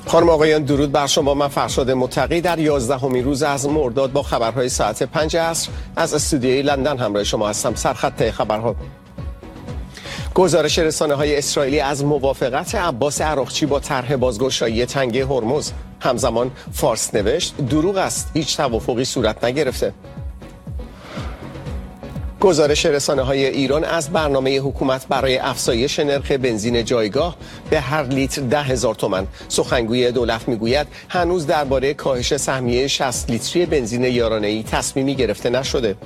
خانم آقایان درود بر شما. من فرشاد متقی در 11مین روز از مرداد با خبرهای ساعت 5 عصر از استودیوی لندن همراه شما هستم. سرخط خبرها: گزارش رسانه‌های اسرائیلی از موافقت عباس عراقچی با طرح بازگشایی تنگه هرمز. همزمان فارس نوشت دروغ است، هیچ توافقی صورت نگرفته. گزارش رسانه‌های ایران از برنامه حکومت برای افزایش نرخ بنزین جایگاه به هر لیتر 10,000 تومان. سخنگوی دولت میگوید هنوز درباره کاهش سهمیه 60 لیتری بنزین یارانه‌ای تصمیمی گرفته نشده.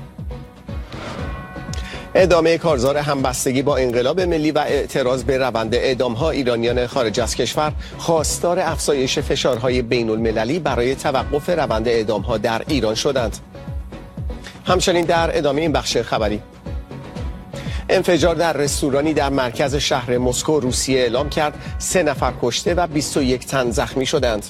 ادامه کارزار همبستگی با انقلاب ملی و اعتراض به روند اعدام‌ها. ایرانیان خارج از کشور خواستار افزایش فشارهای بین‌المللی برای توقف روند اعدام‌ها در ایران شدند. همچنین در ادامه این بخش خبری، انفجار در رستورانی در مرکز شهر مسکو روسیه اعلام کرد 3 نفر کشته و 21 تن زخمی شدند.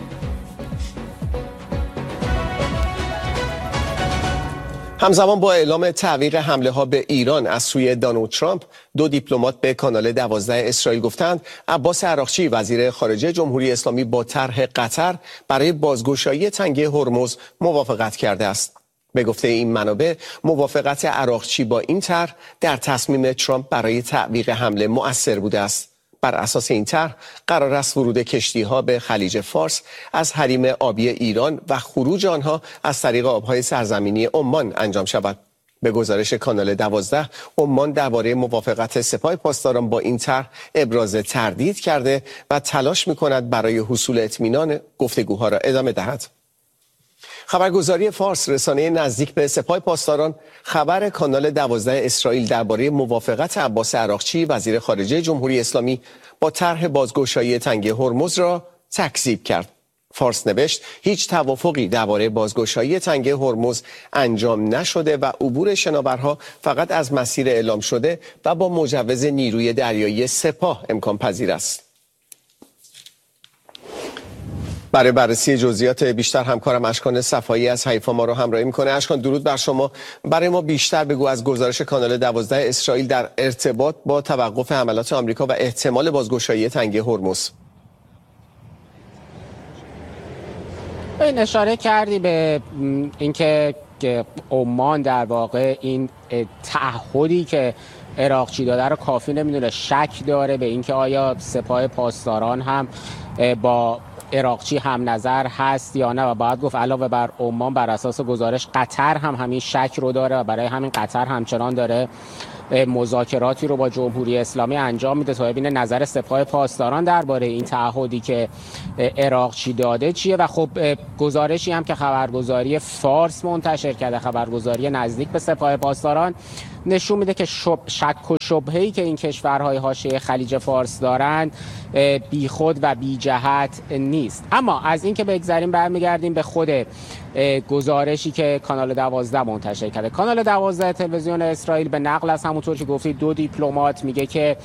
همزمان با اعلام تعویق حمله ها به ایران از سوی دونالد ترامپ، 2 دیپلمات به کانال 12 اسرائیل گفتند عباس عراقچی وزیر خارجه جمهوری اسلامی با طرح قطر برای بازگشایی تنگه هرمز موافقت کرده است. به گفته این منابع، موافقت عراقچی با این طرح در تصمیم ترامپ برای تعویق حمله مؤثر بوده است. بر اساس این طرح قرار است ورود کشتی‌ها به خلیج فارس از حریم آبی ایران و خروج آنها از طریق آب‌های سرزمینی عمان انجام شود. به گزارش کانال 12، عمان درباره موافقت سپاه پاسداران با این طرح ابراز تردید کرده و تلاش می‌کند برای حصول اطمینان گفتگوها را ادامه دهد. خبرگزاری فارس، رسانه نزدیک به سپاه پاسداران، خبر کانال 12 اسرائیل درباره موافقت عباس عراقچی وزیر خارجه جمهوری اسلامی با طرح بازگشایی تنگه هرمز را تکذیب کرد. فارس نوشت هیچ توافقی درباره بازگشایی تنگه هرمز انجام نشده و عبور شناورها فقط از مسیر اعلام شده و با مجوز نیروی دریایی سپاه امکان پذیر است. برای بررسی جزئیات بیشتر همکارم اشکان صفایی از حیفا ما رو همراهی میکنه. اشکان درود بر شما. برای ما بیشتر بگو از گزارش کانال 12 اسرائیل در ارتباط با توقف حملات آمریکا و احتمال بازگشایی تنگه هرمز. این اشاره کردی به اینکه عمان در واقع این تعهدی که عراقچی داده رو کافی نمیدونه، شک داره به اینکه آیا سپاه پاسداران هم با عراقچی هم نظر هست یا نه، و باید گفت علاوه بر عمان بر اساس گزارش قطر هم همین شک رو داره و برای همین قطر همچنان داره مذاکراتی رو با جمهوری اسلامی انجام میده تا ببینه نظر سپاه پاسداران درباره این تعهدی که عراقچی داده چیه. و خب گزارشی هم که خبرگزاری فارس منتشر کرده، خبرگزاری نزدیک به سپاه پاسداران، نشون میده که شک و شبهه‌ای که این کشورهای حاشیه خلیج فارس دارند بیخود و بی جهت نیست. اما از این که بگذریم برمیگردیم به خود گزارشی که کانال 12 منتشر کرده. کانال 12 تلویزیون اسرائیل به نقل از همونطور که گفتید 2 دیپلمات میگه که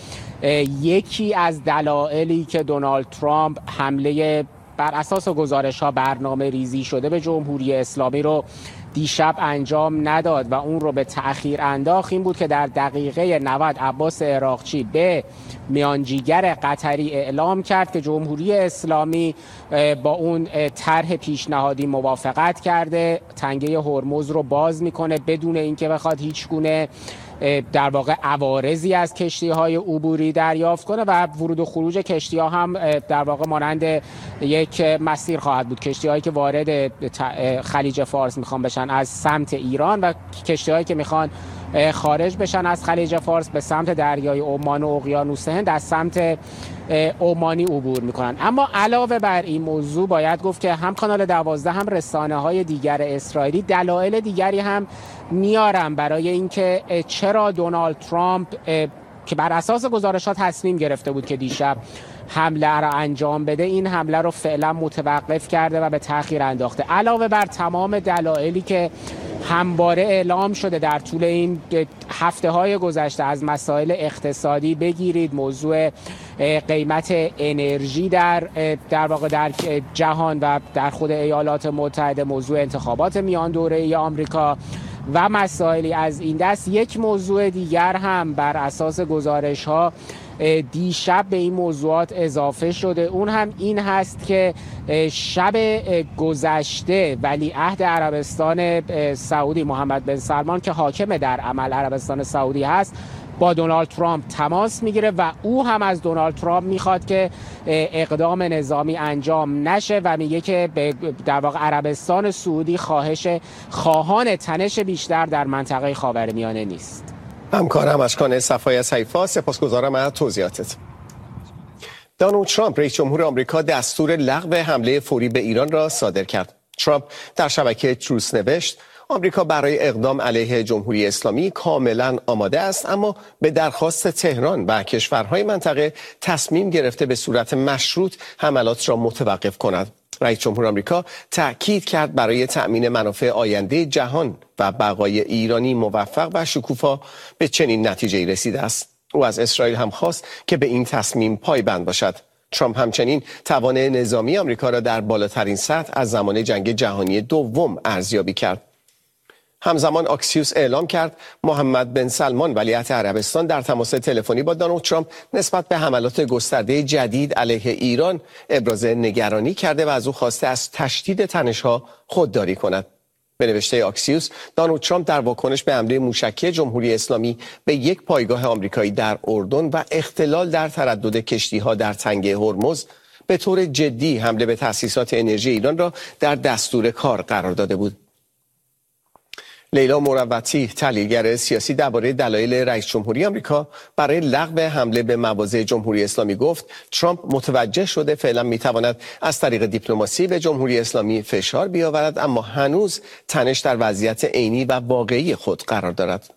یکی از دلایلی که دونالد ترامپ حمله بر اساس گزارش‌ها برنامه ریزی شده به جمهوری اسلامی رو دیشب انجام نداد و اون رو به تأخیر انداخت این بود که در دقیقه 90 عباس عراقچی به میانجیگر قطری اعلام کرد که جمهوری اسلامی با اون طرح پیشنهادی موافقت کرده، تنگه هرمز رو باز میکنه بدون اینکه بخواد هیچ گونه در واقع عوارضی از کشتی‌های عبوری دریافت کنه و ورود و خروج کشتی‌ها هم در واقع مانند یک مسیر خواهد بود. کشتی‌هایی که وارد خلیج فارس میخوان بشن از سمت ایران و کشتی‌هایی که میخوان خارج بشن از خلیج فارس به سمت دریای عمان و اقیانوس هند از سمت عمانی عبور میکنن. اما علاوه بر این موضوع باید گفت که هم کانال 12 هم رسانه‌های دیگر اسرائیلی دلایل دیگری هم میارن برای اینکه چرا دونالد ترامپ که بر اساس گزارشات تصمیم گرفته بود که دیشب حمله را انجام بده، این حمله رو فعلا متوقف کرده و به تأخیر انداخته. علاوه بر تمام دلایلی که همواره اعلام شده در طول این هفته‌های گذشته، از مسائل اقتصادی بگیرید موضوع قیمت انرژی در واقع در جهان و در خود ایالات متحده، موضوع انتخابات میان دوره‌ای آمریکا و مسائلی از این دست. یک موضوع دیگر هم بر اساس گزارش‌ها دیشب به این موضوعات اضافه شده. اون هم این هست که شب گذشته ولیعهد عربستان سعودی محمد بن سلمان که حاکم در عمل عربستان سعودی هست با دونالد ترامپ تماس میگیره و او هم از دونالد ترامپ میخواد که اقدام نظامی انجام نشه و میگه که در واقع عربستان سعودی خواهان تنش بیشتر در منطقه خاورمیانه نیست. همکارم اشکان صفای از حیفا، سپاسگزارم از توضیحاتت. دونالد ترامپ رئیس جمهور آمریکا دستور لغو حمله فوری به ایران را صادر کرد. ترامپ در شبکه تروس نوشت آمریکا برای اقدام علیه جمهوری اسلامی کاملا آماده است، اما به درخواست تهران و کشورهای منطقه تصمیم گرفته به صورت مشروط حملات را متوقف کند. رئیس جمهور آمریکا تأکید کرد برای تأمین منافع آینده جهان و بقای ایرانی موفق و شکوفا به چنین نتیجه‌ای رسیده است. او از اسرائیل هم خواست که به این تصمیم پایبند باشد. ترامپ همچنین توان نظامی آمریکا را در بالاترین سطح از زمان جنگ جهانی دوم ارزیابی کرد. همزمان آکسیوس اعلام کرد محمد بن سلمان ولیعهد عربستان در تماس تلفنی با دونالد ترامپ نسبت به حملات گسترده جدید علیه ایران ابراز نگرانی کرده و از او خواسته از تشدید تنش‌ها خودداری کند. به نوشته آکسیوس، دونالد ترامپ در واکنش به حمله موشکی جمهوری اسلامی به یک پایگاه آمریکایی در اردن و اختلال در تردد کشتی‌ها در تنگه هرمز به طور جدی حمله به تأسیسات انرژی ایران را در دستور کار قرار داده بود. لیلا مروتی، تحلیلگر سیاسی، درباره دلایل رئیس جمهوری آمریکا برای لغو حمله به مواضع جمهوری اسلامی گفت ترامپ متوجه شده فعلا میتواند از طریق دیپلماسی به جمهوری اسلامی فشار بیاورد، اما هنوز تنش در وضعیت عینی و واقعی خود قرار دارد.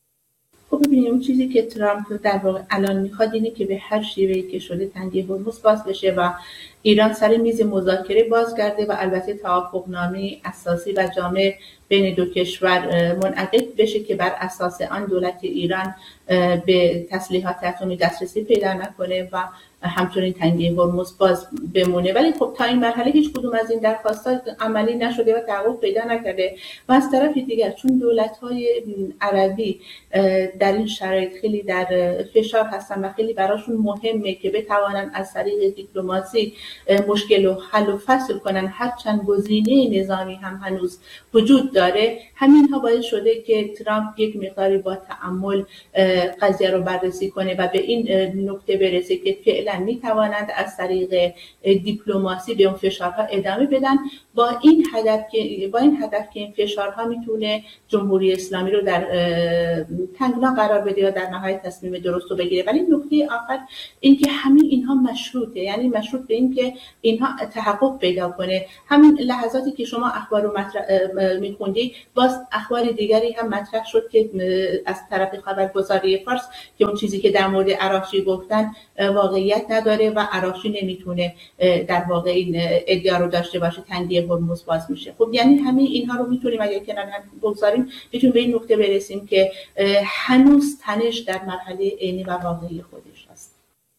خب ببینیم اون چیزی که ترامپ در واقع الان میخواد اینه که به هر شیوهی که شده تنگه هرمز باز بشه و ایران سر میز مذاکره بازگرده و البته توافقنامه اساسی و جامع بین دو کشور منعقد بشه که بر اساس آن دولت ایران به تسلیحات اتمی دسترسی پیدا نکنه و همچنین تنگه هرمز باز بمونه. ولی خب تا این مرحله هیچ کدوم از این درخواستات عملی نشده و تحقق پیدا نکرده و از طرف دیگر چون دولت‌های عربی در این شرایط خیلی در فشار هستن و خیلی براشون مهمه که بتوانن از طریق دیپلماسی مشکل رو حل و فصل کنن، هرچند گزینه نظامی هم هنوز وجود داره، همینها باعث شده که ترامپ یک مقداری با تأمل قضیه رو بررسی کنه و به این نکته برسه که فعلا میتوانند از طریق دیپلماسی به اون فشارها ادامه بدن با این هدف که این فشارها میتونه جمهوری اسلامی رو در تنگنا قرار بده یا در نهایت تصمیم درست رو بگیره. ولی نکته آخر این که همین اینها مشروطه، یعنی مشروط به این که اینها تحقق پیدا کنه. همین لحظاتی که شما اخبار رو میخوندی باز اخبار دیگری هم مطرح شد که از طرف خبرگزاری فارس که اون چیزی که در مورد عراقچی گفتن واقعیت نداره و عراقچی نمیتونه در واقع این ادعا رو داشته باشه تنگه هرمز باز میشه. خب یعنی همین اینها رو میتونیم اگه کنار هم بگذاریم میتونیم به این نکته برسیم که هنوز تنش در مرحله عینی و واقعی خودش هست.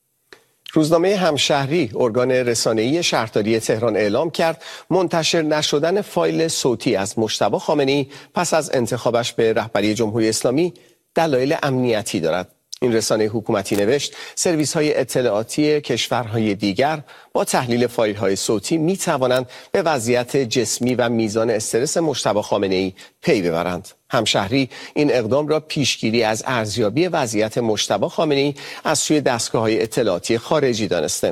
روزنامه همشهری، ارگان رسانه‌ای شهرداری تهران، اعلام کرد منتشر نشدن فایل صوتی از مجتبی خامنه‌ای پس از انتخابش به رهبری جمهوری اسلامی دلایل امنیتی دارد. این رسانه حکومتی نوشت سرویس‌های اطلاعاتی کشورهای دیگر با تحلیل فایل‌های صوتی می‌توانند به وضعیت جسمی و میزان استرس مجتبی خامنه‌ای پی ببرند. همشهری این اقدام را پیشگیری از ارزیابی وضعیت مجتبی خامنه‌ای از سوی دستگاه‌های اطلاعاتی خارجی دانسته.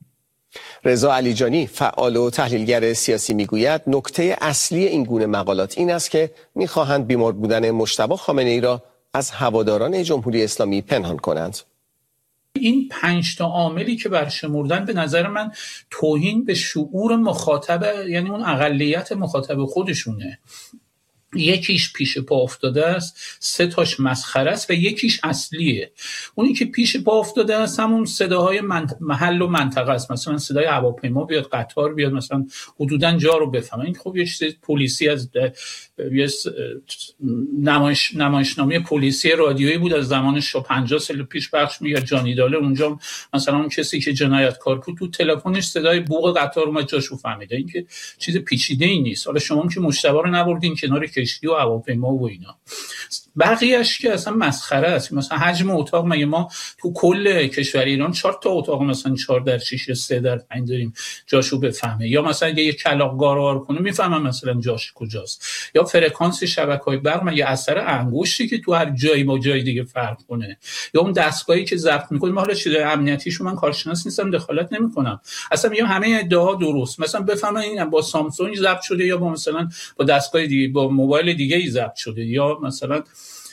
رضا علیجانی، فعال و تحلیلگر سیاسی، میگوید نکته اصلی این گونه مقالات این است که می‌خواهند بیمار بودن مجتبی خامنه‌ای را از هواداران جمهوری اسلامی پنهان کنند. این 5 تا عاملی که برشمردن به نظر من توهین به شعور مخاطب، یعنی اون اقلیت مخاطب خودشونه. یکیش پیش پا افتاده است، 3 تاش مسخره است و یکیش اصلیه. اونی که پیش پا افتاده است همون صداهای محل و منطقه است، مثلا صدای هواپیما بیاد، قطار بیاد، مثلا حدوداً جا رو بفهمه. این خب یه چیز پلیسی از نمایشنامه پلیسی رادیویی بود از زمان 50 سال پیش پخش می‌کرد جانی داله. اونجا مثلا اون کسی که جنایتکار بود تو تلفنش صدای بوق قطار اومد جاشو فهمیده. این که چیز پیچیده‌ای نیست. حالا شما که مجتبی رو نبردین کنار کشتی و هواپیما و اینا. بقیهش که اصلا مسخره است. مثلا حجم اتاق، مگه ما تو کل کشور ایران 4 تا اتاق مثلا 4x6 یا 3x5 داریم جاشو بفهمه؟ یا مثلا اگه یه کلاغ گارو کنه میفهمم مثلا جاش کجاست؟ یا فرکانس شبکه‌های برق مگه اثر انگشتی که تو هر جایی با جای دیگه فرق کنه؟ یا اون دستگاهی که ضبط میکنه، ما حالا چیزای امنیتیشو من کارشناس نیستم دخالت نمیکنم، اصلا میگم همه ادعاها درست، مثلا بفهمن این با سامسونگ ضبط شده یا با مثلا با دستگاه دیگه با موبایل دیگه ای ضبط شده، یا مثلا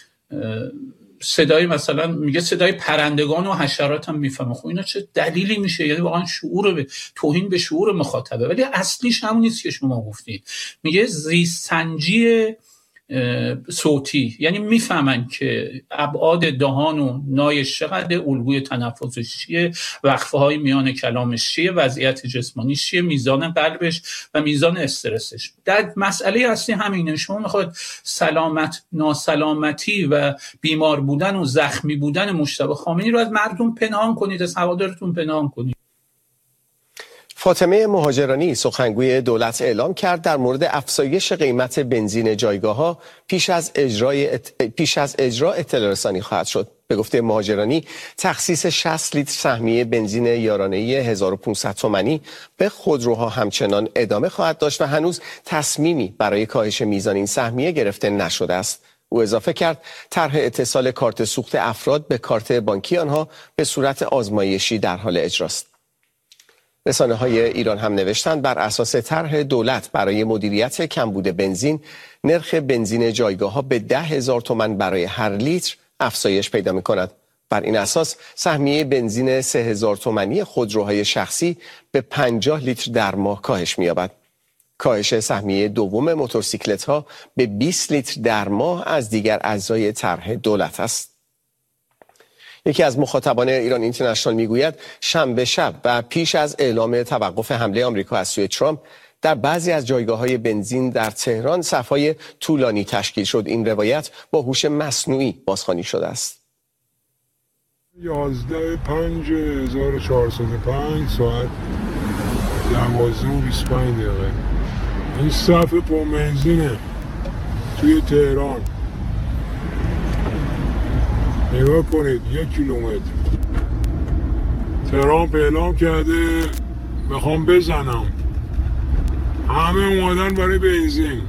صدای مثلا میگه صدای پرندگان و حشرات هم میفهمه. خب اینا چه دلیلی میشه؟ یعنی واقعا توهین به شعور مخاطبه. ولی اصلیش همون نیست که شما گفتید. میگه زیست سنجی صوتی، یعنی میفهمن که ابعاد دهان و نایش چقدر، الگوی تنفسش چیه، وقفه های میان کلامش چیه، وضعیت جسمانیش چیه، میزان قلبش و میزان استرسش. در مسئله اصلی همینه. شما میخواد ناسلامتی و بیمار بودن و زخمی بودن مجتبی خامنه‌ای رو از مردم پنهان کنید، از هوادارتون پنهان کنید. فاطمه مهاجرانی سخنگوی دولت اعلام کرد در مورد افزایش قیمت بنزین جایگاه‌ها پیش از اجرا اطلاع رسانی خواهد شد. به گفته مهاجرانی تخصیص 60 لیتر سهمیه بنزین یارانه‌ای 1500 تومانی به خودروها همچنان ادامه خواهد داشت و هنوز تصمیمی برای کاهش میزان این سهمیه گرفته نشده است. او اضافه کرد طرح اتصال کارت سوخت افراد به کارت بانکی آنها به صورت آزمایشی در حال اجراست. رسانه‌های ایران هم نوشتند بر اساس طرح دولت برای مدیریت کمبود بنزین، نرخ بنزین جایگاه‌ها به 10,000 تومان برای هر لیتر افزایش پیدا می‌کند. بر این اساس سهمیه بنزین 3,000 تومانی خودروهای شخصی به 50 لیتر در ماه کاهش می‌یابد. کاهش سهمیه دوم موتورسیکلت‌ها به 20 لیتر در ماه از دیگر اجزای طرح دولت است. یکی از مخاطبان ایران اینترنشنال میگوید شنبه شب و پیش از اعلام توقف حمله آمریکا از سوی ترامپ در بعضی از جایگاه‌های بنزین در تهران صف‌های طولانی تشکیل شد. این روایت با هوش مصنوعی بازخوانی شده است. 11/5/1405 ساعت 12:25 دقیقه این صف بنزینه توی تهران. نگاه کنید 1 کیلومتر ترامپ اعلام کرده میخوام بزنم، همه اومدن برای بنزین.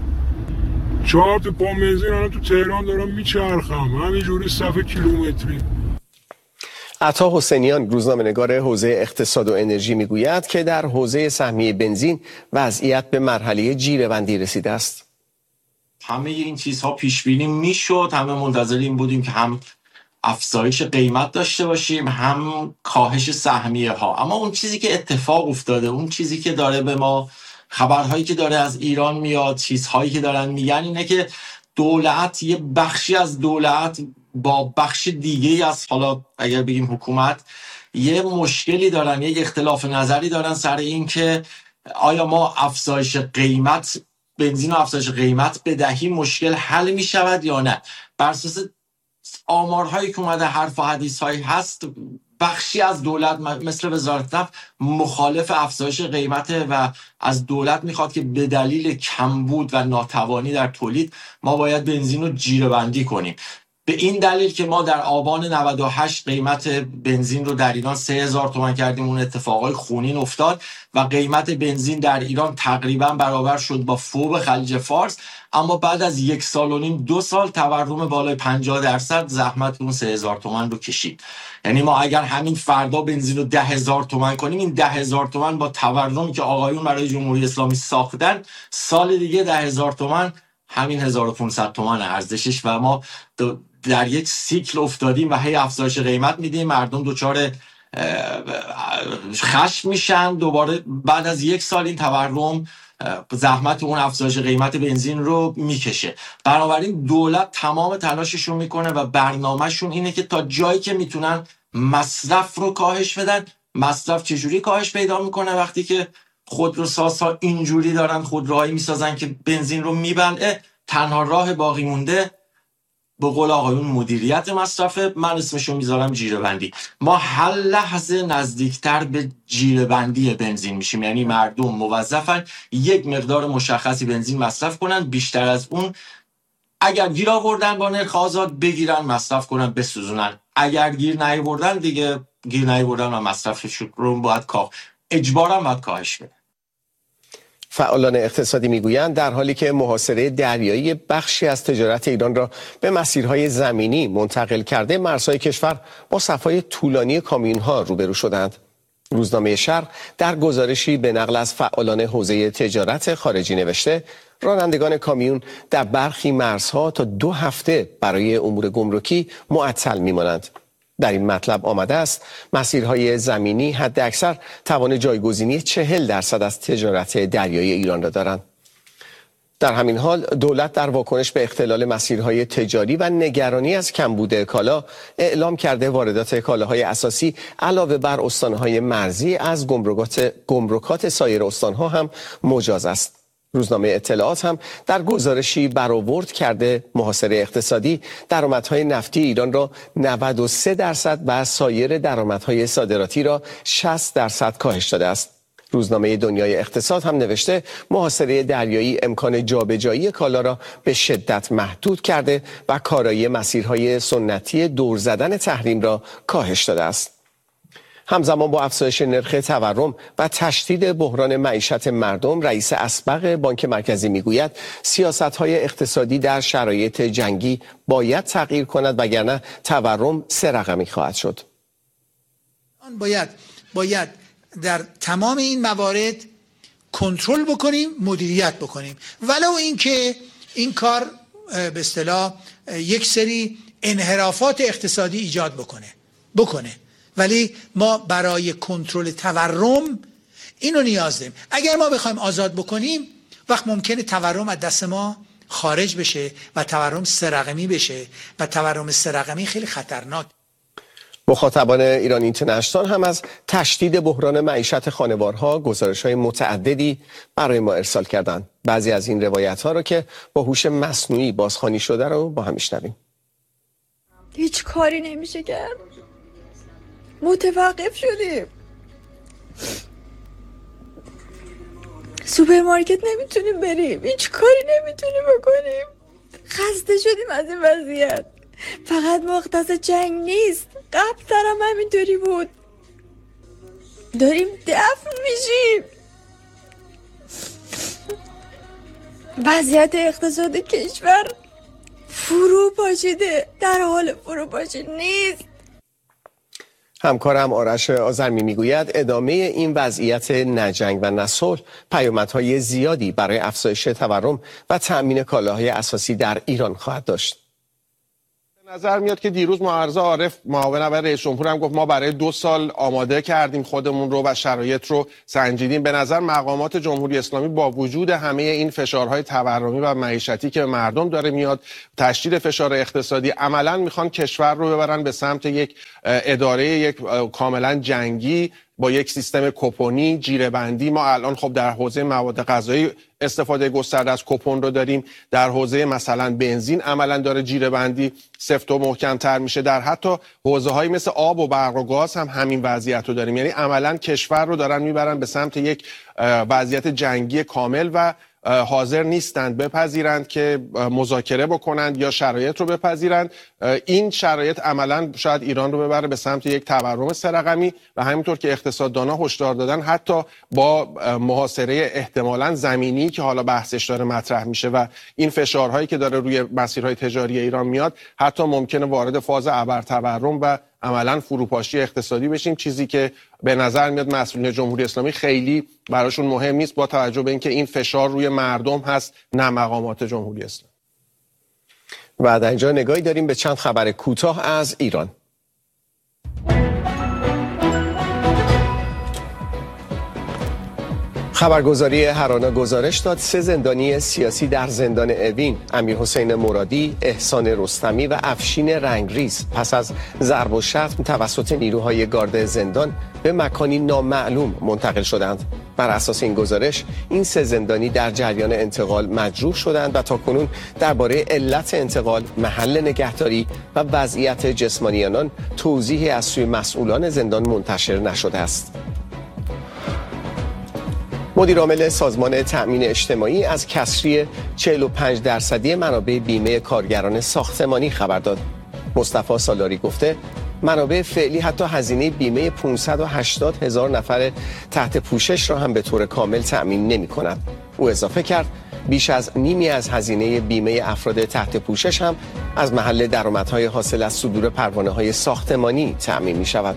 4 تا پمپ بنزین الان تو تهران دارم میچرخم، همینجوری صف کیلومتری. عطا حسینیان روزنامه‌نگار حوزه اقتصاد و انرژی میگوید که در حوزه سهمیه بنزین وضعیت به مرحله جیره‌بندی رسیده است. همه این چیزها پیش بینی میشد، همه منتظر این بودیم که هم افزایش قیمت داشته باشیم هم کاهش سهمیه ها. اما اون چیزی که اتفاق افتاده، اون چیزی که داره به ما، خبرهایی که داره از ایران میاد، چیزهایی که دارن میگن اینه که دولت، یه بخشی از دولت با بخش دیگه از، حالا اگر بگیم حکومت، یه مشکلی دارن، یه اختلاف نظری دارن سر این که آیا ما افزایش قیمت بنزین و افزایش قیمت بدهیم مشکل حل می شود یا نه. بر اساس آمارهایی که اومده، حرف و حدیث هایی هست، بخشی از دولت مثل وزارت نفت مخالف افزایش قیمته و از دولت میخواد که به دلیل کمبود و ناتوانی در تولید ما باید بنزین رو جیره‌بندی کنیم. به این دلیل که ما در آبان 98 قیمت بنزین رو در ایران 3,000 تومان کردیم، اون اتفاقای خونین افتاد و قیمت بنزین در ایران تقریبا برابر شد با فوق خلیج فارس. اما بعد از 1.5 سال 2 سال تورم بالای 50% زحمت اون 3,000 تومان رو کشید. یعنی ما اگر همین فردا بنزین رو 10,000 تومان کنیم، این 10,000 تومان با تورمی که آقایون برای جمهوری اسلامی ساختن، سال دیگه 10,000 تومان همین 1,500 تومان ارزشش و ما در یک سیکل افتادیم و هی افزایش قیمت میدیم، مردم دچار خشم میشن، دوباره بعد از 1 سال این تورم زحمت اون افزایش قیمت بنزین رو میکشه. بنابراین دولت تمام تلاشش رو میکنه و برنامهشون اینه که تا جایی که میتونن مصرف رو کاهش بدن. مصرف چجوری کاهش پیدا میکنه؟ وقتی که خودروسازها اینجوری دارن خودروهایی میسازن که بنزین رو میبلعه. تنها راه باقی مونده به قول آقایون مدیریت مصرفه. من اسمشو میذارم جیره‌بندی. ما هر لحظه نزدیکتر به جیره‌بندی بنزین میشیم، یعنی مردم موظفن یک مقدار مشخصی بنزین مصرف کنن، بیشتر از اون اگر گیر آوردن با نرخ آزاد بگیرن، مصرف کنن، بسوزونن. اگر گیر نیاوردن دیگه گیر نیاوردن و مصرفش رو باید اجبارا باید کاهش بده. فعالان اقتصادی میگویند در حالی که محاصره دریایی بخشی از تجارت ایران را به مسیرهای زمینی منتقل کرده، مرزهای کشور با صفهای طولانی کامیون‌ها روبرو شدند. روزنامه شرق در گزارشی به نقل از فعالان حوزه تجارت خارجی نوشته رانندگان کامیون در برخی مرزها تا 2 هفته برای امور گمرکی معطل میمانند. در این مطلب آمده است مسیرهای زمینی حداکثر توان جایگزینی 40% از تجارت دریایی ایران را دارند. در همین حال دولت در واکنش به اختلال مسیرهای تجاری و نگرانی از کمبود کالا اعلام کرده واردات کالاهای اساسی علاوه بر استانهای مرزی از گمرکات سایر استانها هم مجاز است. روزنامه اطلاعات هم در گزارشی برآورد کرده محاصره اقتصادی درآمدهای نفتی ایران را 93% و سایر درآمدهای صادراتی را 60% کاهش داده است. روزنامه دنیای اقتصاد هم نوشته محاصره دریایی امکان جابجایی کالا را به شدت محدود کرده و کارایی مسیرهای سنتی دور زدن تحریم را کاهش داده است. همزمان با افزایش نرخ تورم و تشدید بحران معیشت مردم، رئیس اسبق بانک مرکزی میگوید سیاست‌های اقتصادی در شرایط جنگی باید تغییر کند وگرنه تورم 3 رقمی خواهد شد. باید در تمام این موارد کنترل بکنیم، مدیریت بکنیم، ولو اینکه این کار به اصطلاح یک سری انحرافات اقتصادی ایجاد بکنه، ولی ما برای کنترل تورم اینو نیاز داریم. اگر ما بخوایم آزاد بکنیم، وقت ممکنه تورم از دست ما خارج بشه و تورم 3 رقمی بشه و تورم 3 رقمی خیلی خطرناک. مخاطبان ایران اینترنشنال هم از تشدید بحران معیشت خانوارها گزارش‌های متعددی برای ما ارسال کردند. بعضی از این روایت‌ها رو که با هوش مصنوعی بازخوانی شده رو با هم میشنویم. هیچ کاری نمیشه کرد. متوقف شدیم. سوپرمارکت نمیتونیم بریم، هیچ کاری نمیتونیم بکنیم. خسته شدیم از این وضعیت. فقط مختص جنگ نیست، قبل‌ترم همینطوری بود. داریم دفن میشیم. وضعیت اقتصادی کشور فرو پاشیده، در حال فروپاشی نیست. همکارم آرش آذرمی میگوید ادامه این وضعیت نجنگ و نصلح پیامدهای زیادی برای افزایش تورم و تأمین کالاهای اساسی در ایران خواهد داشت. نظر میاد که دیروز معارضه عارف معاون اول رئیس جمهور هم گفت ما برای 2 سال آماده کردیم خودمون رو و شرایط رو سنجیدیم. به نظر مقامات جمهوری اسلامی با وجود همه این فشارهای تورمی و معیشتی که مردم داره میاد، تشدید فشار اقتصادی، عملاً میخوان کشور رو ببرن به سمت یک اداره کاملا جنگی با یک سیستم کوپونی، جیره‌بندی. ما الان خب در حوزه مواد غذایی استفاده گسترده از کوپن رو داریم، در حوزه مثلا بنزین عملا داره جیره‌بندی سفت و محکم‌تر میشه، در حتی حوزه‌های مثل آب و برق و گاز هم همین وضعیت رو داریم. یعنی عملا کشور رو دارن میبرن به سمت یک وضعیت جنگی کامل و حاضر نیستند بپذیرند که مذاکره بکنند یا شرایط رو بپذیرند. این شرایط عملا شاید ایران رو ببره به سمت یک تورم 3 رقمی و همینطور که اقتصاددانا هشدار دادن حتی با محاصره احتمالاً زمینی که حالا بحثش داره مطرح میشه و این فشارهایی که داره روی مسیرهای تجاری ایران میاد، حتی ممکنه وارد فاز ابرتورم و عملا فروپاشی اقتصادی بشیم، چیزی که به نظر میاد مسئولین جمهوری اسلامی خیلی براشون مهم نیست با توجه به اینکه این فشار روی مردم هست نه مقامات جمهوری اسلامی. و در اینجا نگاهی داریم به چند خبر کوتاه از ایران. خبرگزاری هرانا گزارش داد 3 زندانی سیاسی در زندان اوین، امیرحسین مرادی، احسان رستمی و افشین رنگریز، پس از ضرب و شتم توسط نیروهای گارد زندان به مکانی نامعلوم منتقل شدند. بر اساس این گزارش این 3 زندانی در جریان انتقال مجروح شدند و تاکنون درباره علت انتقال، محل نگهداری و وضعیت جسمانی آنان توضیحی از سوی مسئولان زندان منتشر نشده است. مدیرعامل سازمان تأمین اجتماعی از کسری 45% منابع بیمه کارگران ساختمانی خبر داد. مصطفی سالاری گفته منابع فعلی حتی هزینه بیمه 580,000 نفر تحت پوشش را هم به طور کامل تأمین نمی کند. او اضافه کرد بیش از نیمی از هزینه بیمه افراد تحت پوشش هم از محل درآمدهای حاصل از صدور پروانه‌های ساختمانی تأمین می شود.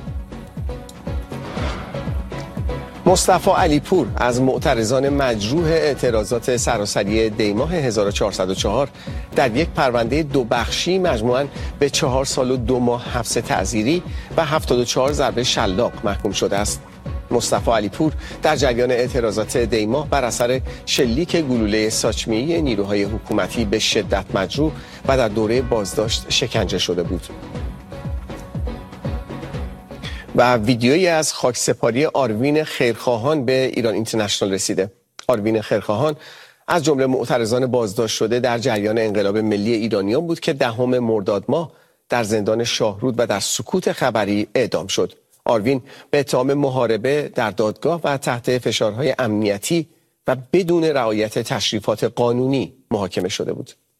مصطفی علیپور از معترضان مجروح اعتراضات سراسری دیماه 1404 در یک پرونده 2 بخشی مجموعاً به 4 سال و 2 ماه حبس تعزیری و 74 ضربه شلاق محکوم شده است. مصطفی علیپور در جریان اعتراضات دیماه بر اثر شلیک گلوله ساچمه‌ای نیروهای حکومتی به شدت مجروح و در دوره بازداشت شکنجه شده بود. و ویدیویی از خاکسپاری آروین خیرخواهان به ایران اینترنشنال رسیده. آروین خیرخواهان از جمله معترضان بازداشت شده در جریان انقلاب ملی ایرانیان بود که 10 مرداد ماه در زندان شاهرود و در سکوت خبری اعدام شد. آروین به اتهام محاربه در دادگاه و تحت فشارهای امنیتی و بدون رعایت تشریفات قانونی محاکمه شده بود.